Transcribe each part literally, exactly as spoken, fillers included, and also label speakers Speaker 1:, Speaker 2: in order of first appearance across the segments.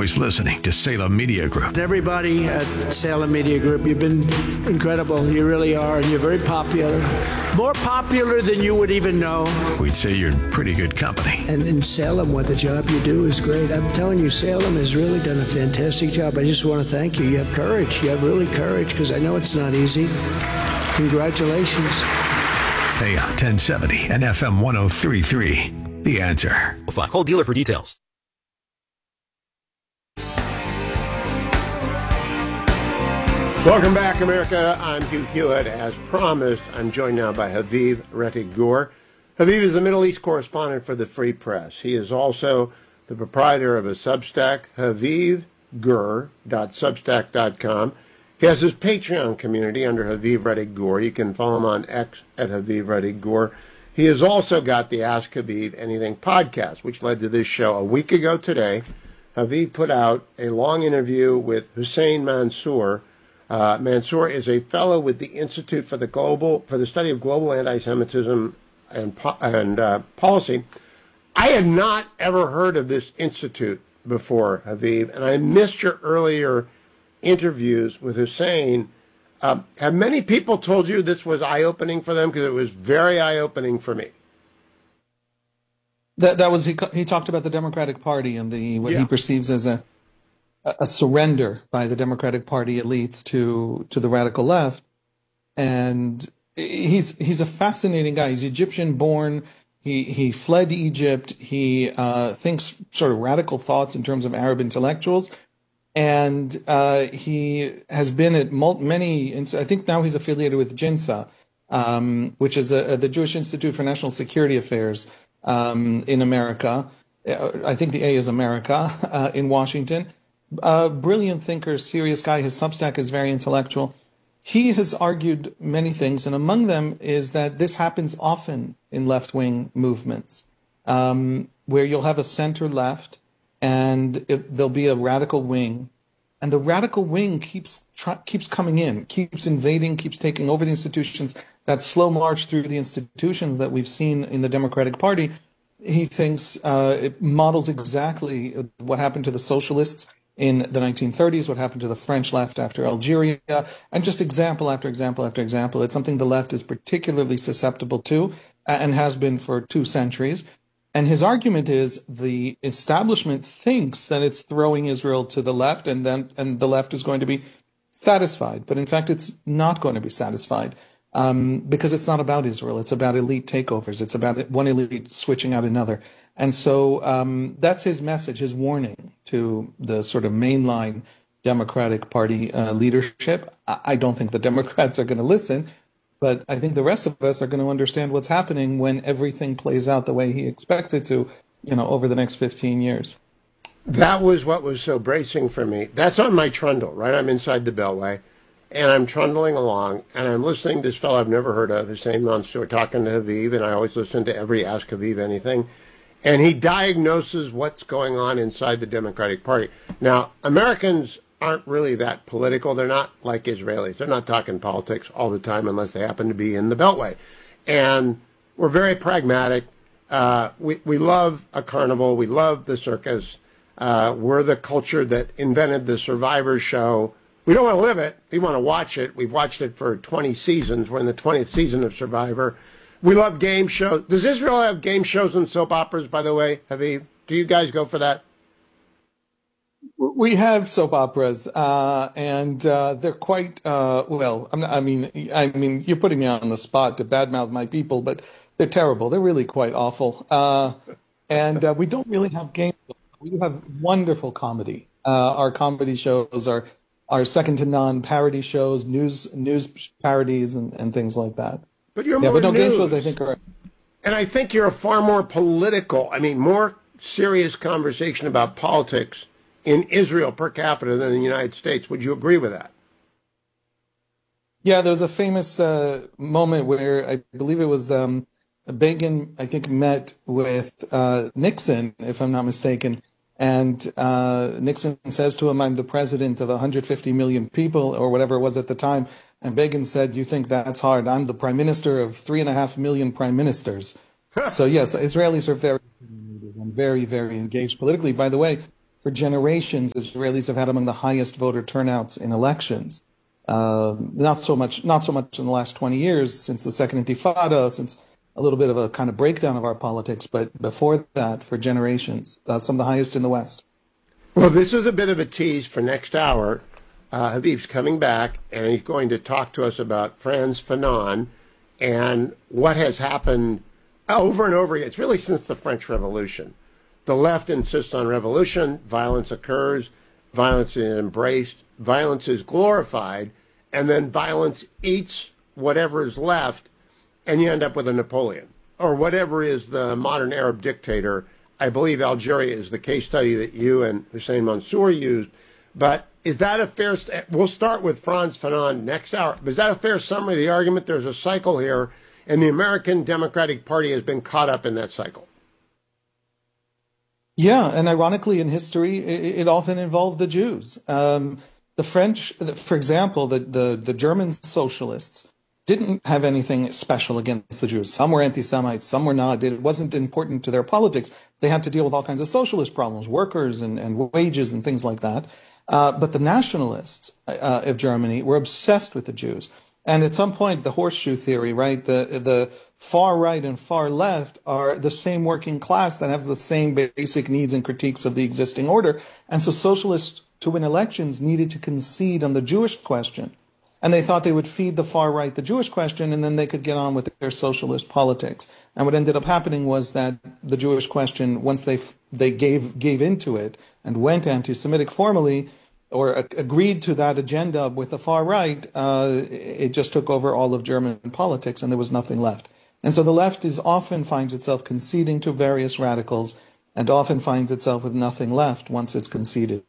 Speaker 1: always listening to Salem Media Group.
Speaker 2: Everybody at Salem Media Group, you've been incredible. You really are. And you're very popular. More popular than you would even know.
Speaker 1: We'd say you're in pretty good company.
Speaker 2: And in Salem, what the job you do is great. I'm telling you, Salem has really done a fantastic job. I just want to thank you. You have courage. You have really courage, because I know it's not easy. Congratulations.
Speaker 1: A M ten seventy and F M one oh three point three. The Answer.
Speaker 3: Call dealer for details.
Speaker 4: Welcome back, America. I'm Hugh Hewitt. As promised, I'm joined now by Haviv Rettig Gur. Haviv is a Middle East correspondent for the Free Press. He is also the proprietor of a Substack, haviv gur dot substack dot com. He has his Patreon community under Haviv Rettig Gur. You can follow him on X at Haviv Rettig Gur. He has also got the Ask Haviv Anything podcast, which led to this show. A week ago today, Haviv put out a long interview with Hussein Mansour. Uh, Mansour is a fellow with the Institute for the Global for the Study of Global Anti-Semitism and, and uh, Policy. I had not ever heard of this institute before, Haviv, and I missed your earlier interviews with Hussein. Um, have many people told you this was eye-opening for them? Because it was very eye-opening for me.
Speaker 5: That that was he. He talked about the Democratic Party and the what yeah. he perceives as a a surrender by the Democratic Party elites to to the radical left, and he's he's a fascinating guy. He's Egyptian-born. He he fled Egypt. He uh, thinks sort of radical thoughts in terms of Arab intellectuals. And uh, he has been at many, I think now he's affiliated with JINSA, um, which is a, the Jewish Institute for National Security Affairs um, in America. I think the A is America, uh, in Washington. Uh, brilliant thinker, serious guy. His Substack is very intellectual. He has argued many things, and among them is that this happens often in left-wing movements, um, where you'll have a center-left, and it, there'll be a radical wing, and the radical wing keeps try, keeps coming in, keeps invading, keeps taking over the institutions. That slow march through the institutions that we've seen in the Democratic Party, he thinks uh, it models exactly what happened to the socialists in the nineteen thirties, what happened to the French left after Algeria, and just example after example after example. It's something the left is particularly susceptible to and has been for two centuries. And his argument is the establishment thinks that it's throwing Israel to the left, and then and the left is going to be satisfied. But in fact, it's not going to be satisfied um, because it's not about Israel. It's about elite takeovers. It's about one elite switching out another. And so um, that's his message, his warning to the sort of mainline Democratic Party uh, leadership. I don't think the Democrats are going to listen. But I think the rest of us are going to understand what's happening when everything plays out the way he expects it to, you know, over the next fifteen years.
Speaker 4: That was what was so bracing for me. That's on my trundle, right? I'm inside the Beltway, and I'm trundling along, and I'm listening to this fellow I've never heard of, Hussein Mansour, talking to Haviv, and I always listen to every Ask Haviv Anything, and he diagnoses what's going on inside the Democratic Party. Now, Americans aren't really that political. They're not like Israelis. They're not talking politics all the time unless they happen to be in the Beltway. And we're very pragmatic. Uh, we, we love a carnival. We love the circus. Uh, we're the culture that invented the Survivor show. We don't want to live it. We want to watch it. We've watched it for twenty seasons. We're in the twentieth season of Survivor. We love game shows. Does Israel have game shows and soap operas, by the way, Haviv? Do you guys go for that?
Speaker 5: We have soap operas, uh, and uh, they're quite uh, well. I'm not, I mean, I mean, you're putting me on the spot to badmouth my people, but they're terrible. They're really quite awful, uh, and uh, we don't really have games. We have wonderful comedy. Uh, our comedy shows are are second to none. Parody shows, news news parodies, and, and things like that.
Speaker 4: But you're
Speaker 5: yeah,
Speaker 4: more
Speaker 5: but no
Speaker 4: news.
Speaker 5: game shows. I think are,
Speaker 4: and I think you're a far more political. I mean, more serious conversation about politics in Israel per capita than in the United States. Would you agree with that?
Speaker 5: Yeah, there was a famous uh, moment where I believe it was um, Begin, I think, met with uh, Nixon, if I'm not mistaken. And uh, Nixon says to him, I'm the president of one hundred fifty million people, or whatever it was at the time. And Begin said, you think that's hard? I'm the prime minister of three and a half million prime ministers. So, yes, Israelis are very, very, very engaged politically. By the way, for generations, Israelis have had among the highest voter turnouts in elections. Uh, not so much, not so much in the last twenty years, since the Second Intifada, since a little bit of a kind of breakdown of our politics, but before that, for generations, uh, some of the highest in the West.
Speaker 4: Well, this is a bit of a tease for next hour. Uh, Habib's coming back, and he's going to talk to us about Frantz Fanon and what has happened over and over again. It's really since the French Revolution. The left insists on revolution, violence occurs, violence is embraced, violence is glorified, and then violence eats whatever is left, and you end up with a Napoleon, or whatever is the modern Arab dictator. I believe Algeria is the case study that you and Hussein Mansour used. But is that a fair, st- we'll start with Frantz Fanon next hour, but is that a fair summary of the argument? There's a cycle here, and the American Democratic Party has been caught up in that cycle.
Speaker 5: Yeah, and ironically in history, it, it often involved the Jews. Um, the French, for example, the, the, the German socialists didn't have anything special against the Jews. Some were anti-Semites, some were not. It wasn't important to their politics. They had to deal with all kinds of socialist problems, workers and, and wages and things like that. Uh, but the nationalists uh, of Germany were obsessed with the Jews. And at some point, the horseshoe theory, right, the the far right and far left are the same working class that have the same basic needs and critiques of the existing order. And so socialists, to win elections, needed to concede on the Jewish question. And they thought they would feed the far right the Jewish question, and then they could get on with their socialist politics. And what ended up happening was that the Jewish question, once they they gave gave into it and went anti-Semitic formally, or a- agreed to that agenda with the far right, uh, it just took over all of German politics, and there was nothing left. And so the left is often finds itself conceding to various radicals, and often finds itself with nothing left once it's conceded.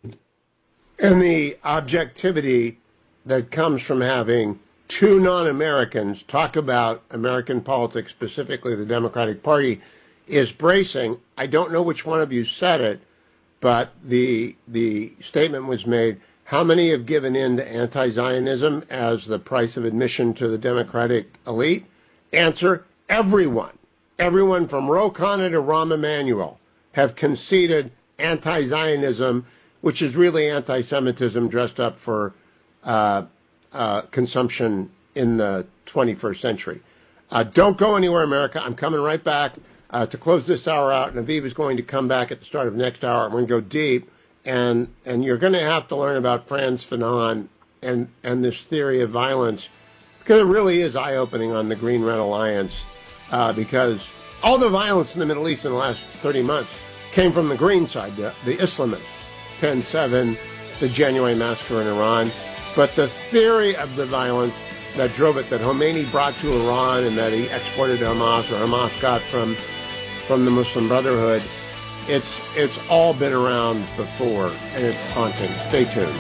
Speaker 4: And the objectivity that comes from having two non-Americans talk about American politics, specifically the Democratic Party, is bracing. I don't know which one of you said it, but the the statement was made, how many have given in to anti-Zionism as the price of admission to the Democratic elite? Answer, everyone. Everyone from Ro Khanna to Rahm Emanuel have conceded anti-Zionism, which is really anti-Semitism dressed up for Uh, uh, consumption in the twenty-first century. Uh, don't go anywhere, America. I'm coming right back uh, to close this hour out, and Aviv is going to come back at the start of next hour. I'm going to go deep, and and you're going to have to learn about Frantz Fanon and, and this theory of violence, because it really is eye-opening on the Green Red Alliance, uh, because all the violence in the Middle East in the last thirty months came from the green side, the, the Islamists, ten seven, the January massacre in Iran. But the theory of the violence that drove it, that Khomeini brought to Iran and that he exported to Hamas, or Hamas got from from the Muslim Brotherhood, it's it's all been around before, and it's haunting. Stay tuned.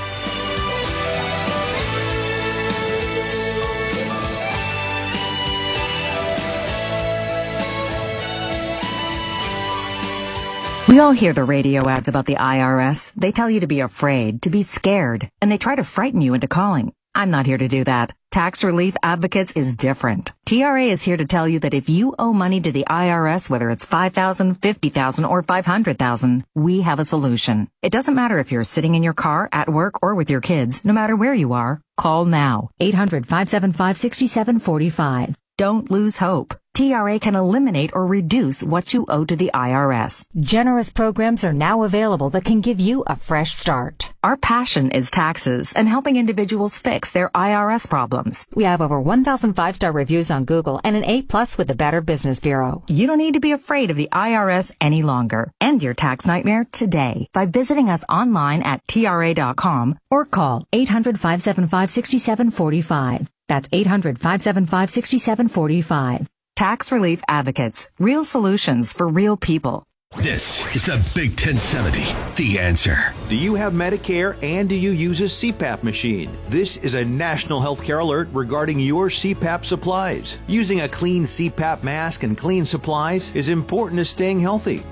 Speaker 3: We all hear the radio ads about the I R S. They tell you to be afraid, to be scared, and they try to frighten you into calling. I'm not here to do that. Tax Relief Advocates is different. T R A is here to tell you that if you owe money to the I R S, whether it's five thousand dollars, fifty thousand dollars, or five hundred thousand dollars, we have a solution. It doesn't matter if you're sitting in your car, at work, or with your kids. No matter where you are, call now. eight hundred, five seven five, six seven four five. Don't lose hope. T R A can eliminate or reduce what you owe to the I R S.
Speaker 6: Generous programs are now available that can give you a fresh start.
Speaker 3: Our passion is taxes and helping individuals fix their I R S problems.
Speaker 6: We have over one thousand five-star reviews on Google and an A plus with the Better Business Bureau.
Speaker 3: You don't need to be afraid of the I R S any longer. End your tax nightmare today by visiting us online at T R A dot com
Speaker 6: or call eight hundred, five seven five, six seven four five. That's eight hundred, five seven five, six seven four five.
Speaker 3: Tax Relief Advocates. Real solutions for real people.
Speaker 1: This is the Big ten seventy, The Answer.
Speaker 7: Do you have Medicare and do you use a C PAP machine? This is a national healthcare alert regarding your C PAP supplies. Using a clean C PAP mask and clean supplies is important to staying healthy.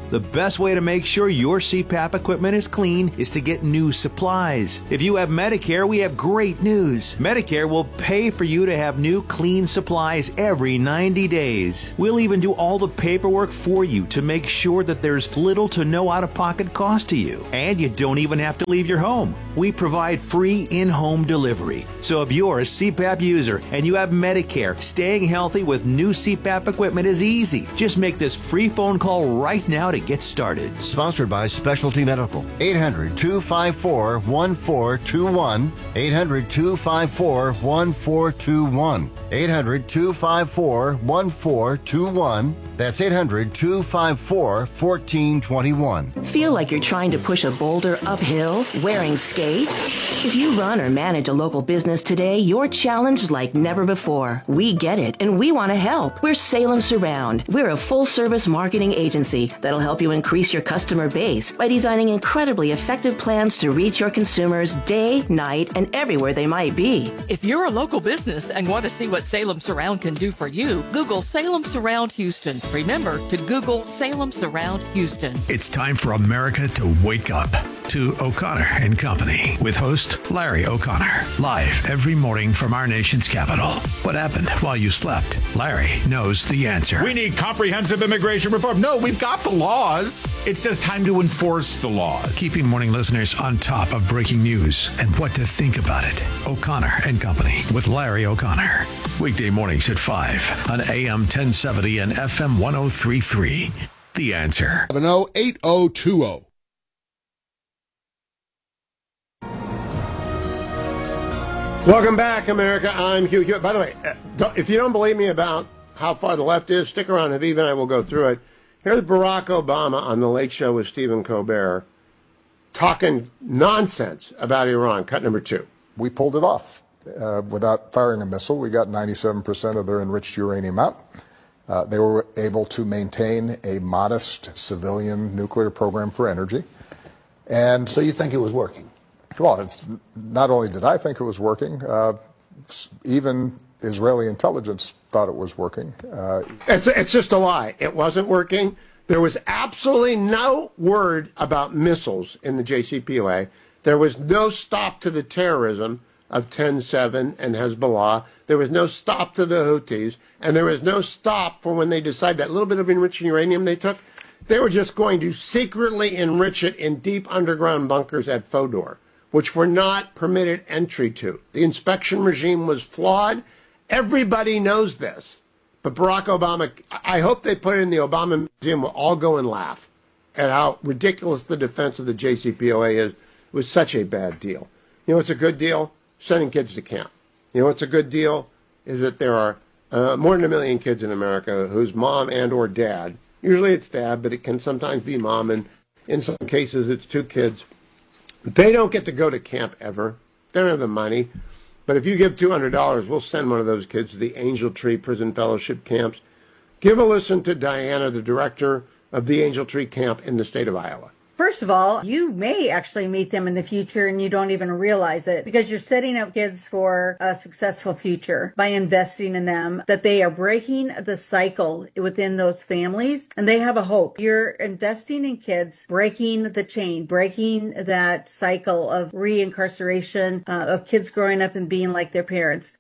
Speaker 7: The best way to make sure your C PAP equipment is clean is to get new supplies. If you have Medicare, we have great news. Medicare will pay for you to have new clean supplies every ninety days. We'll even do all the paperwork for you to make sure that there's little to no out-of-pocket cost to you. And you don't even have to leave your home. We provide free in-home delivery. So if you're a C PAP user and you have Medicare, staying healthy with new C PAP equipment is easy. Just make this free phone call right now to get started.
Speaker 8: Sponsored by Specialty Medical. eight hundred, two five four, one four two one. eight hundred, two five four, one four two one. eight hundred, two five four, one four two one. That's eight hundred, two five four, one four two one.
Speaker 9: Feel like you're trying to push a boulder uphill wearing skates? If you run or manage a local business today, you're challenged like never before. We get it, and we want to help. We're Salem Surround. We're a full-service marketing agency that'll help you increase your customer base by designing incredibly effective plans to reach your consumers day, night, and everywhere they might be.
Speaker 10: If you're a local business and want to see what Salem Surround can do for you, Google Salem Surround Houston. Remember to Google Salem Surround Houston.
Speaker 1: It's time for America to wake up to O'Connor and Company with host Larry O'Connor. Live every morning from our nation's capital. What happened while you slept? Larry knows the answer.
Speaker 11: We need comprehensive immigration reform. No, we've got the laws. It's just time to enforce the laws.
Speaker 1: Keeping morning listeners on top of breaking news and what to think about it. O'Connor and Company with Larry O'Connor. Weekday mornings at five on A M ten seventy and F M one oh three point three. The Answer.
Speaker 12: seven oh eight oh two oh.
Speaker 4: Welcome back, America. I'm Hugh Hewitt. By the way, if you don't believe me about how far the left is, stick around. Haviv and I will go through it. Here's Barack Obama on The Late Show with Stephen Colbert talking nonsense about Iran. Cut number two.
Speaker 13: We pulled it off uh, without firing a missile. We got ninety-seven percent of their enriched uranium out. Uh, they were able to maintain a modest civilian nuclear program for energy. And
Speaker 14: so you think it was working?
Speaker 13: Well, it's, not only did I think it was working, uh, even Israeli intelligence thought it was working. Uh,
Speaker 4: it's, it's just a lie. It wasn't working. There was absolutely no word about missiles in the J C P O A. There was no stop to the terrorism of ten seven and Hezbollah. There was no stop to the Houthis. And there was no stop for when they decided that little bit of enriching uranium they took, they were just going to secretly enrich it in deep underground bunkers at Fodor, which were not permitted entry to. The inspection regime was flawed. Everybody knows this. But Barack Obama, I hope they put it in the Obama Museum. We'll all go and laugh at how ridiculous the defense of the J C P O A is. It was such a bad deal. You know what's a good deal? Sending kids to camp. You know what's a good deal? Is that there are uh, more than a million kids in America whose mom and or dad, usually it's dad, but it can sometimes be mom, and in some cases it's two kids. They don't get to go to camp ever. They don't have the money. But if you give two hundred dollars, we'll send one of those kids to the Angel Tree Prison Fellowship camps. Give a listen to Diana, the director of the Angel Tree Camp in the state of Iowa.
Speaker 15: First of all, you may actually meet them in the future and you don't even realize it because you're setting up kids for a successful future by investing in them, that they are breaking the cycle within those families and they have a hope. You're investing in kids, breaking the chain, breaking that cycle of reincarceration, uh, of kids growing up and being like their parents.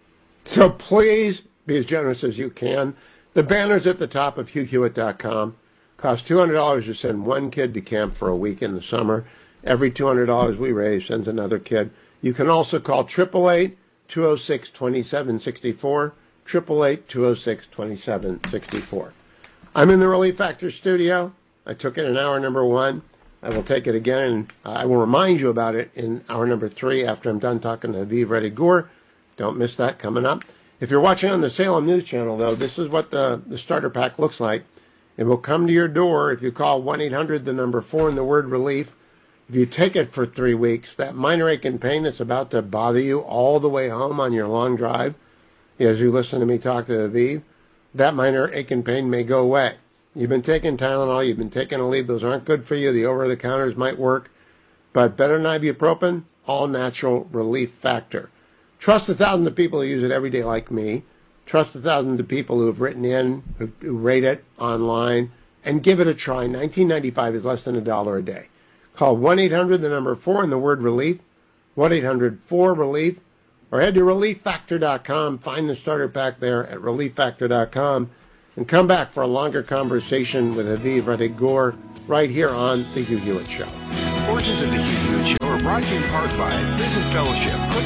Speaker 4: So please be as generous as you can. The banner's at the top of Hugh Hewitt dot com. Costs two hundred dollars to send one kid to camp for a week in the summer. Every two hundred dollars we raise sends another kid. You can also call eight eight eight, two oh six, two seven six four, eight eight eight, two oh six, two seven six four. I'm in the Relief Factor studio. I took it in hour number one. I will take it again, and I will remind you about it in hour number three after I'm done talking to Haviv Reddy Gur. Don't miss that coming up. If you're watching on the Salem News Channel, though, this is what the, the starter pack looks like. It will come to your door if you call one eight hundred, the number four, and the word relief. If you take it for three weeks, that minor ache and pain that's about to bother you all the way home on your long drive, as you listen to me talk to Haviv, that minor ache and pain may go away. You've been taking Tylenol, you've been taking Aleve, those aren't good for you. The over-the-counters might work, but better than ibuprofen, all-natural relief factor. Trust the thousands of people who use it every day like me. Trust the thousands of people who have written in, who, who rate it online, and give it a try. nineteen ninety-five is less than a dollar a day. Call one eight hundred, the number four, and the word relief, one eight hundred four relief, or head to relief factor dot com. Find the starter pack there at relief factor dot com, and come back for a longer conversation with Aviv Rettig Gur right here on The Hugh Hewitt Show.
Speaker 1: Portions of The Hugh Hewitt Show are brought to you in part by Prison Fellowship. Click